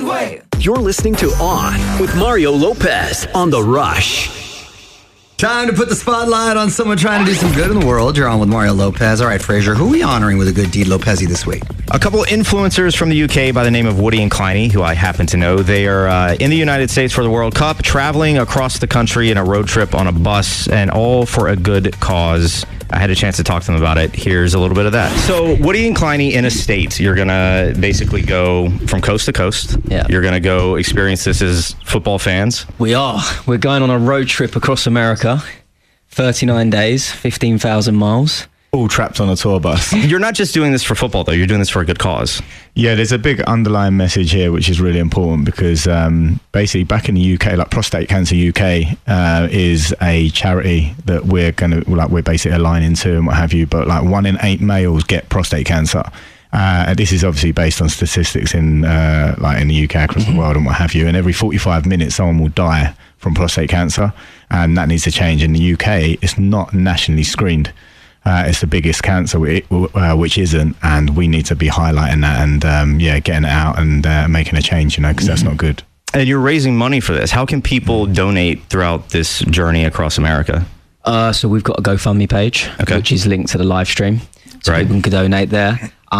Broadway. You're listening to On with Mario Lopez on The Rush. Time to put the spotlight on someone trying to do some good in the world. You're on with Mario Lopez. All right, Fraser, who are we honoring with a good deed Lopez-y this week? A couple of influencers from the UK by the name of Woody and Kleiny, who I happen to know. They are in the United States for the World Cup, traveling across the country in a road trip on a bus, and all for a good cause. I had a chance to talk to them about it. Here's a little bit of that. So Woody and Kleiny in a state. You're going to basically go from coast to coast. Yeah. You're going to go experience this as football fans. We are. We're going on a road trip across America. 39 days, 15,000 miles. All trapped on a tour bus. You're not just doing this for football, though. You're doing this for a good cause. Yeah, there's a big underlying message here, which is really important because basically back in the UK, like Prostate Cancer UK is a charity that we're basically aligning to and what have you. But like 1 in 8 males get prostate cancer. And this is obviously based on statistics in the UK across the world and what have you. And every 45 minutes, someone will die from prostate cancer, and that needs to change. In the UK, it's not nationally screened. It's the biggest cancer, which isn't, and we need to be highlighting that and getting it out and making a change, because that's not good. And you're raising money for this. How can people donate throughout this journey across America? So we've got a GoFundMe page, which is linked to the live stream, so people can donate there.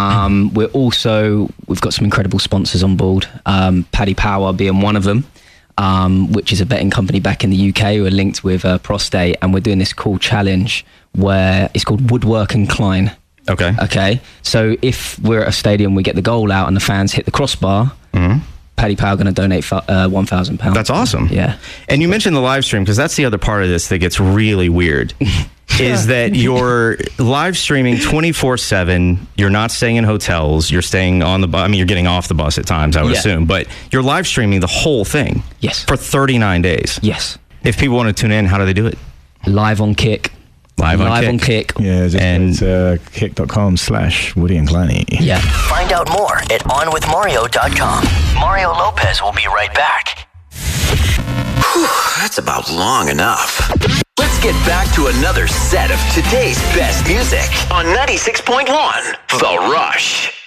We've got some incredible sponsors on board, Paddy Power being one of them, which is a betting company back in the UK who are linked with Prostate, and we're doing this cool challenge where it's called Woodwork and Klein. Okay. So if we're at a stadium, we get the goal out and the fans hit the crossbar, Paddy Power going to donate £1,000. That's awesome. Yeah. And you mentioned the live stream, because that's the other part of this that gets really weird. Is that you're live streaming 24/7. You're not staying in hotels. You're staying on the bus. I mean, you're getting off the bus at times, I would assume. But you're live streaming the whole thing. Yes. For 39 days. Yes. If people want to tune in, how do they do it? Live on Kick. Live on Kick. Yeah, just go to kick.com/Woody and Kleiny. Yeah. Find out more at onwithmario.com. Mario Lopez will be right back. Whew, that's about long enough. Let's get back to another set of today's best music on 96.1 The Rush.